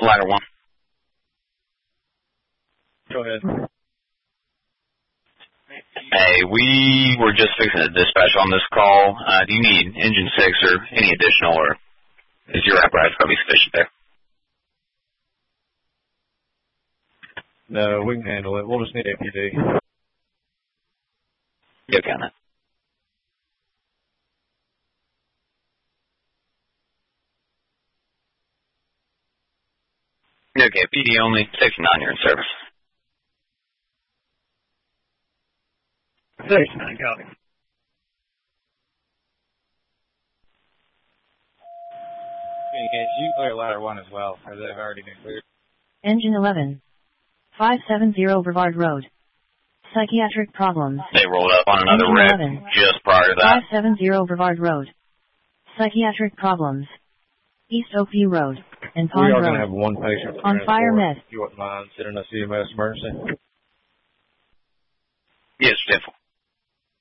Ladder 1. Go ahead. Hey, we were just fixing to dispatch on this call. Do you need engine 6 or any additional, or is your apparatus going to be sufficient there? No, we can handle it. We'll just need APD. You okay on that? Okay, PD only, 69, you're in service. 69, copy. You clear ladder 1 as well, or they've already been cleared. Engine 11. 570 Brevard Road. Psychiatric problems. They rolled up on another wreck just prior to that. 570 Brevard Road. Psychiatric problems. East Oakview Road and Pond We are Road. going to have one patient on fire med. If you wouldn't mind sending us EMS emergency. Yes, definitely.